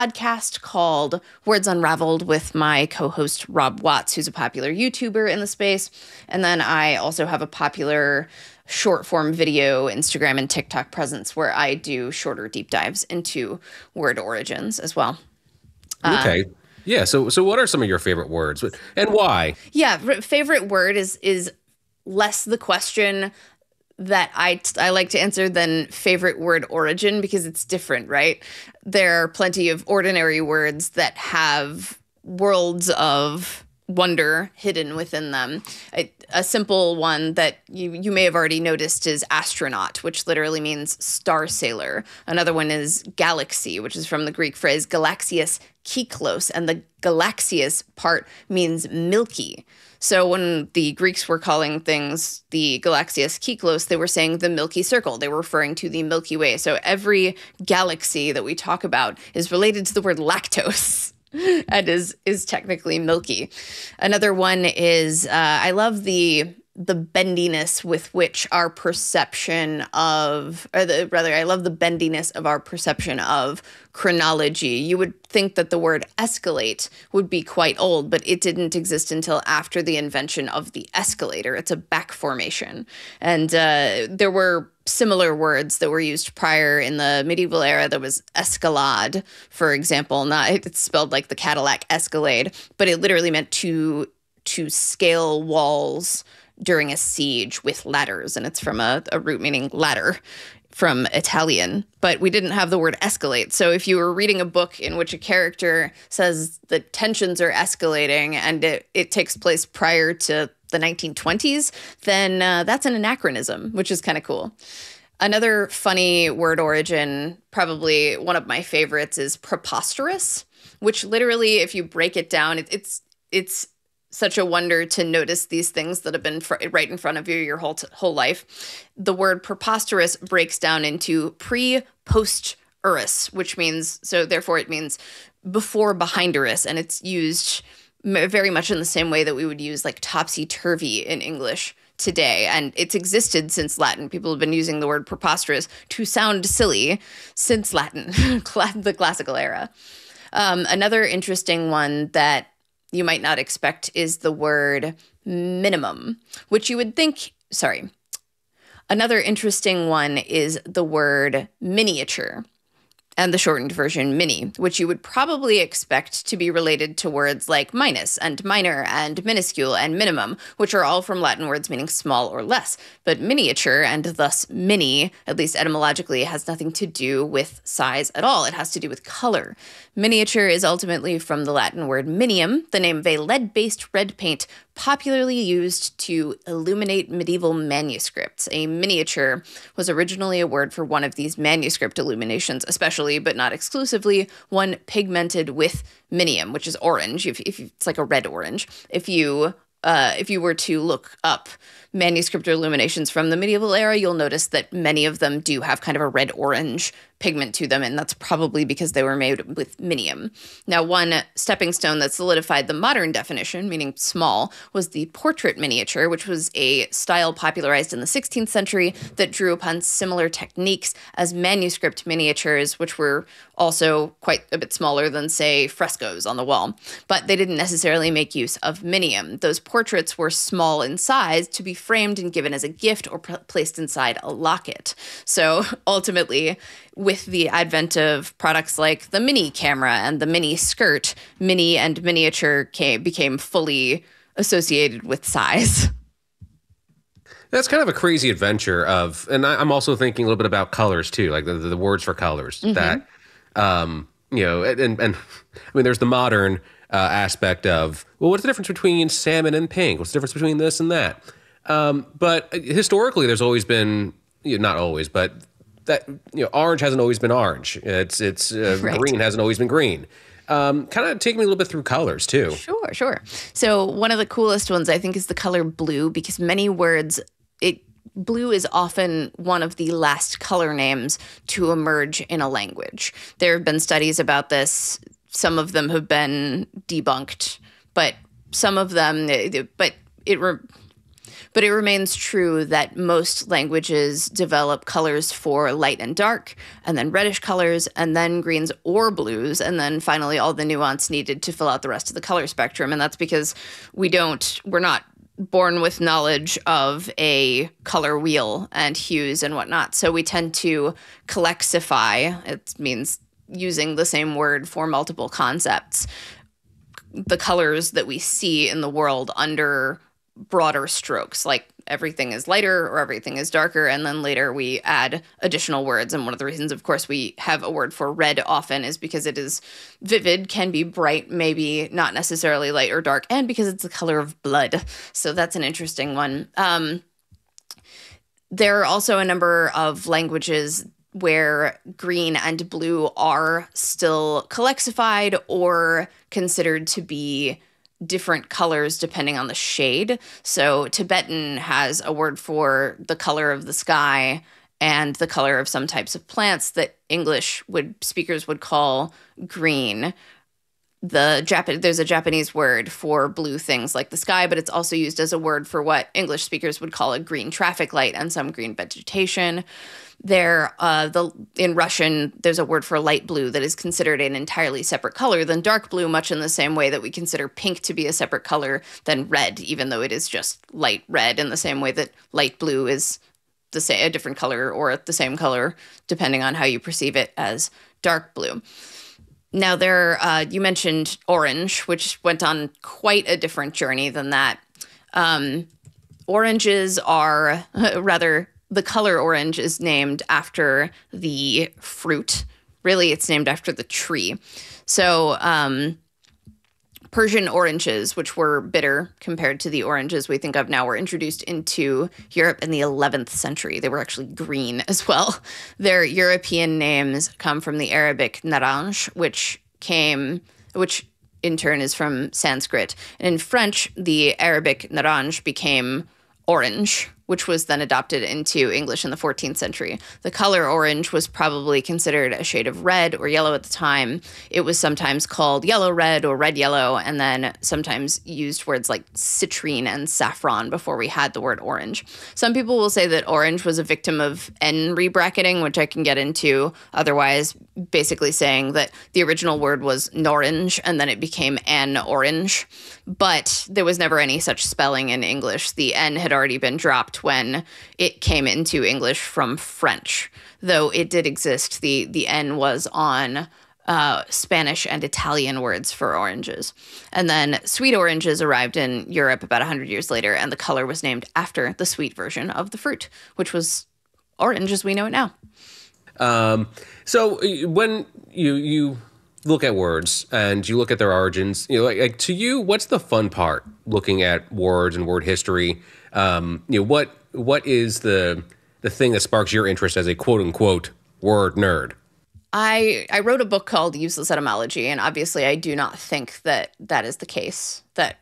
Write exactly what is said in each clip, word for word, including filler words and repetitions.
podcast called Words Unraveled with my co-host Rob Watts, who's a popular YouTuber in the space. And then I also have a popular short form video, Instagram and TikTok presence where I do shorter deep dives into word origins as well. Okay. Uh, yeah. So, so what are some of your favorite words and why? Yeah. Favorite word is, is less the question that I, I like to answer than favorite word origin, because it's different, right? There are plenty of ordinary words that have worlds of wonder hidden within them. A, a simple one that you, you may have already noticed is astronaut, which literally means star sailor. Another one is galaxy, which is from the Greek phrase galaxias kyklos, and the galaxias part means milky. So when the Greeks were calling things the Galaxias Kyklos, they were saying the Milky Circle. They were referring to the Milky Way. So every galaxy that we talk about is related to the word lactose and is is technically milky. Another one is, uh, I love the the bendiness with which our perception of, or the, rather, I love the bendiness of our perception of chronology. You would think that the word escalate would be quite old, but it didn't exist until after the invention of the escalator. It's a back formation. And uh, there were similar words that were used prior in the medieval era. There was escalade, for example. Not, it's spelled like the Cadillac Escalade, but it literally meant to to scale walls during a siege with ladders, and it's from a, a root meaning ladder from Italian, but we didn't have the word escalate. So if you were reading a book in which a character says the tensions are escalating and it, it takes place prior to the nineteen twenties, then uh, that's an anachronism, which is kind of cool. Another funny word origin, probably one of my favorites, is preposterous, which literally, if you break it down, it, it's it's such a wonder to notice these things that have been fr- right in front of you your whole t- whole life. The word preposterous breaks down into pre-post-urus, which means, so therefore it means before behindurus, and it's used m- very much in the same way that we would use like topsy-turvy in English today. And it's existed since Latin. People have been using the word preposterous to sound silly since Latin, the classical era. Um, another interesting one that you might not expect is the word minimum, which you would think, sorry. Another interesting one is the word miniature, and the shortened version mini, which you would probably expect to be related to words like minus and minor and minuscule and minimum, which are all from Latin words meaning small or less. But miniature, and thus mini, at least etymologically, has nothing to do with size at all. It has to do with color. Miniature is ultimately from the Latin word minium, the name of a lead-based red paint popularly used to illuminate medieval manuscripts. A miniature was originally a word for one of these manuscript illuminations, especially, but not exclusively, one pigmented with minium, which is orange. If, if it's like a red orange. If you uh, if you were to look up manuscript illuminations from the medieval era, you'll notice that many of them do have kind of a red-orange pigment to them, and that's probably because they were made with minium. Now, one stepping stone that solidified the modern definition, meaning small, was the portrait miniature, which was a style popularized in the sixteenth century that drew upon similar techniques as manuscript miniatures, which were also quite a bit smaller than, say, frescoes on the wall. But they didn't necessarily make use of minium. Those portraits were small in size to be framed and given as a gift or p- placed inside a locket. So ultimately, with the advent of products like the mini camera and the mini skirt, mini and miniature came, became fully associated with size. That's kind of a crazy adventure of, and I, I'm also thinking a little bit about colors too, like the, the words for colors mm-hmm. that, um, you know, and, and I mean, there's the modern uh, aspect of, well, what's the difference between salmon and pink? What's the difference between this and that? Um, but historically, there's always been, you know, not always, but that, you know, orange hasn't always been orange. It's it's uh, right. Green hasn't always been green. Um, kind of take me a little bit through colors too. Sure, sure. So one of the coolest ones I think is the color blue, because many words, it blue is often one of the last color names to emerge in a language. There have been studies about this. Some of them have been debunked, but some of them, but it. Re- But it remains true that most languages develop colors for light and dark, and then reddish colors, and then greens or blues, and then finally all the nuance needed to fill out the rest of the color spectrum. And that's because we don't, we're not born with knowledge of a color wheel and hues and whatnot. So we tend to collexify. It means using the same word for multiple concepts, the colors that we see in the world under broader strokes, like everything is lighter or everything is darker, and then later we add additional words. And one of the reasons, of course, we have a word for red often is because it is vivid, can be bright, maybe not necessarily light or dark, and because it's the color of blood. So that's an interesting one. Um, there are also a number of languages where green and blue are still collexified or considered to be different colors depending on the shade. So Tibetan has a word for the color of the sky and the color of some types of plants that English would speakers would call green. The Jap- there's a Japanese word for blue things like the sky, but it's also used as a word for what English speakers would call a green traffic light and some green vegetation. There, uh, the in Russian, there's a word for light blue that is considered an entirely separate color than dark blue, much in the same way that we consider pink to be a separate color than red, even though it is just light red, in the same way that light blue is the same, a different color or the same color, depending on how you perceive it as dark blue. Now, there, uh, you mentioned orange, which went on quite a different journey than that. Um, oranges are uh, rather. The color orange is named after the fruit. Really, it's named after the tree. So um, Persian oranges, which were bitter compared to the oranges we think of now, were introduced into Europe in the eleventh century. They were actually green as well. Their European names come from the Arabic naranj, which came, which in turn is from Sanskrit. And in French, the Arabic naranj became orange, which was then adopted into English in the fourteenth century. The color orange was probably considered a shade of red or yellow at the time. It was sometimes called yellow red or red yellow, and then sometimes used words like citrine and saffron before we had the word orange. Some people will say that orange was a victim of N rebracketing, which I can get into. Otherwise, basically saying that the original word was norange and then it became N orange. But there was never any such spelling in English. The N had already been dropped when it came into English from French. Though it did exist, the, the N was on uh, Spanish and Italian words for oranges. And then sweet oranges arrived in Europe about one hundred years later, and the color was named after the sweet version of the fruit, which was orange as we know it now. Um, so when you you look at words and you look at their origins, you know, like, like to you, what's the fun part looking at words and word history? Um, you know, what what is the the thing that sparks your interest as a quote unquote word nerd? I I wrote a book called Useless Etymology, and obviously I do not think that that is the case, that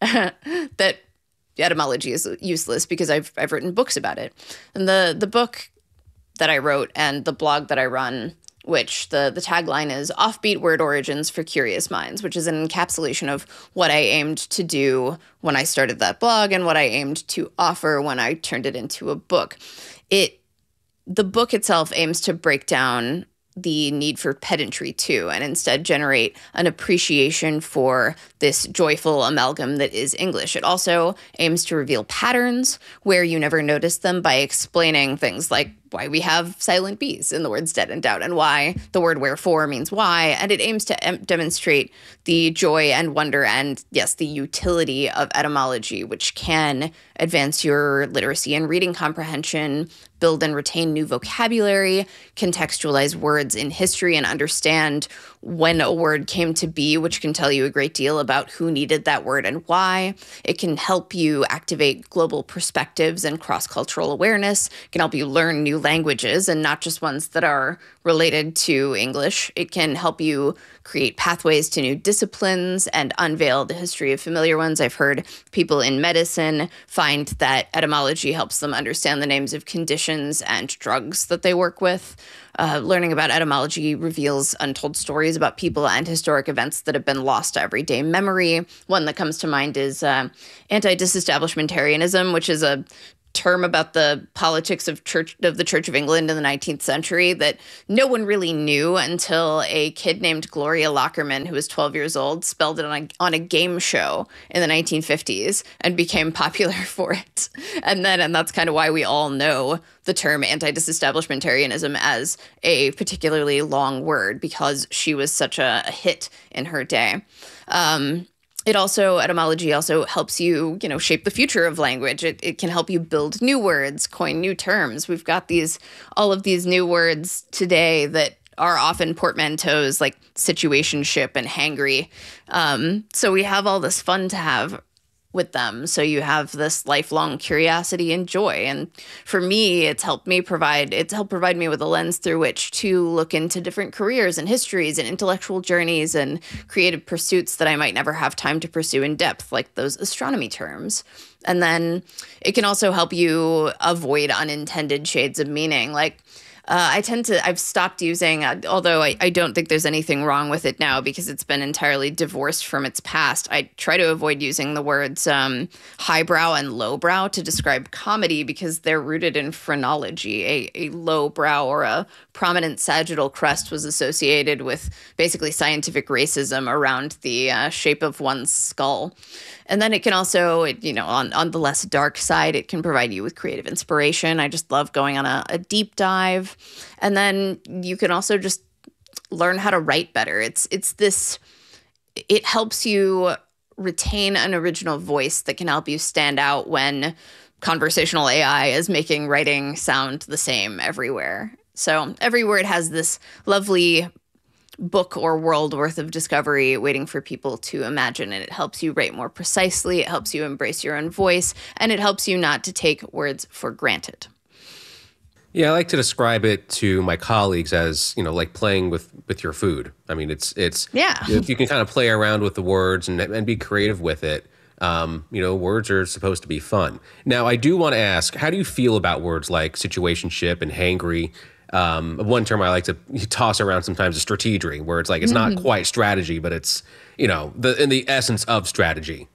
that etymology is useless, because I've I've written books about it. And the the book that I wrote and the blog that I run, which the, the tagline is Offbeat Word Origins for Curious Minds, which is an encapsulation of what I aimed to do when I started that blog and what I aimed to offer when I turned it into a book. It the book itself aims to break down the need for pedantry too, and instead generate an appreciation for this joyful amalgam that is English. It also aims to reveal patterns where you never noticed them by explaining things like why we have silent B's in the words dead and doubt, and why the word wherefore means why. And it aims to em- demonstrate the joy and wonder and, yes, the utility of etymology, which can advance your literacy and reading comprehension, build and retain new vocabulary, contextualize words in history, and understand when a word came to be, which can tell you a great deal about who needed that word and why. It can help you activate global perspectives and cross-cultural awareness. It can help you learn new languages, and not just ones that are related to English. It can help you create pathways to new disciplines and unveil the history of familiar ones. I've heard people in medicine find that etymology helps them understand the names of conditions and drugs that they work with. Uh, learning about etymology reveals untold stories about people and historic events that have been lost to everyday memory. One that comes to mind is uh, anti-disestablishmentarianism, which is a term about the politics of church of the Church of England in the nineteenth century that no one really knew until a kid named Gloria Lockerman, who was twelve years old, spelled it on a, on a game show in the nineteen fifties and became popular for it. And then, and that's kind of why we all know the term anti-disestablishmentarianism as a particularly long word, because she was such a, a hit in her day. Um, It also, etymology also helps you, you know, shape the future of language. It, it can help you build new words, coin new terms. We've got these, all of these new words today that are often portmanteaus like situationship and hangry. Um, so we have all this fun to have with them. So you have this lifelong curiosity and joy. And for me, it's helped me provide, it's helped provide me with a lens through which to look into different careers and histories and intellectual journeys and creative pursuits that I might never have time to pursue in depth, like those astronomy terms. And then it can also help you avoid unintended shades of meaning. Like, Uh, I tend to, I've stopped using, uh, although I, I don't think there's anything wrong with it now because it's been entirely divorced from its past. I try to avoid using the words um, highbrow and lowbrow to describe comedy because they're rooted in phrenology. A, a lowbrow or a prominent sagittal crest was associated with basically scientific racism around the uh, shape of one's skull. And then it can also, you know, on, on the less dark side, it can provide you with creative inspiration. I just love going on a, a deep dive. And then you can also just learn how to write better. It's it's this, it helps you retain an original voice that can help you stand out when conversational A I is making writing sound the same everywhere. So every word has this lovely book or world worth of discovery waiting for people to imagine. And it helps you write more precisely. It helps you embrace your own voice. And it helps you not to take words for granted. Yeah, I like to describe it to my colleagues as, you know, like playing with, with your food. I mean, it's, it's, yeah, if you can kind of play around with the words and, and be creative with it. Um, you know, words are supposed to be fun. Now, I do want to ask, how do you feel about words like situationship and hangry? Um, one term I like to toss around sometimes is strategery, where it's like, it's mm-hmm. not quite strategy, but it's, you know, the in the essence of strategy.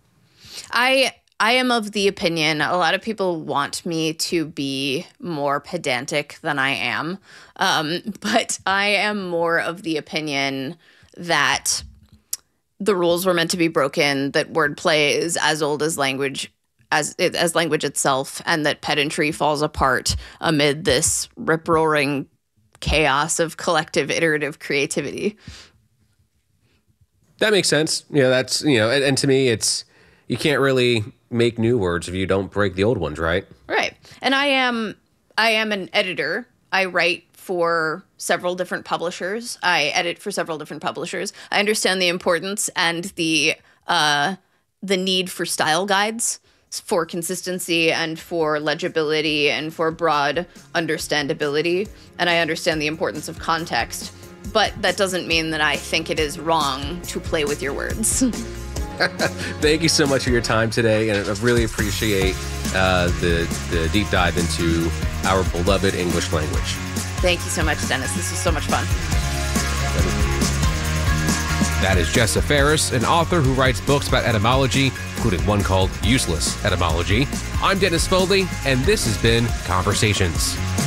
I I am of the opinion, a lot of people want me to be more pedantic than I am, um, but I am more of the opinion that the rules were meant to be broken, that wordplay is as old as language, as as language itself, and that pedantry falls apart amid this rip-roaring chaos of collective iterative creativity. That makes sense. Yeah, that's, you know, and, and to me, it's, you can't really make new words if you don't break the old ones, right? Right. And I am I am an editor. I write for several different publishers. I edit for several different publishers. I understand the importance and the uh, the need for style guides, for consistency and for legibility and for broad understandability. And I understand the importance of context. But that doesn't mean that I think it is wrong to play with your words. Thank you so much for your time today, and I really appreciate uh, the, the deep dive into our beloved English language. Thank you so much, Dennis. This was so much fun. That is Jessa Ferris, an author who writes books about etymology, including one called Useless Etymology. I'm Dennis Foley, and this has been Conversations.